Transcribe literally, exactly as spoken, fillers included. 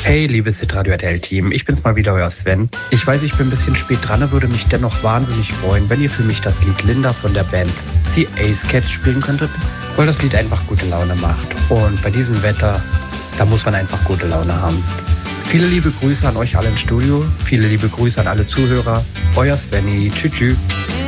Hey, liebes Hitradio R T L-Team, ich bin's mal wieder, euer Sven. Ich weiß, ich bin ein bisschen spät dran, würde mich dennoch wahnsinnig freuen, wenn ihr für mich das Lied Linda von der Band The Ace Cats spielen könntet, weil das Lied einfach gute Laune macht. Und bei diesem Wetter, da muss man einfach gute Laune haben. Viele liebe Grüße an euch alle im Studio, viele liebe Grüße an alle Zuhörer. Euer Svenny, tschüss, tschüss.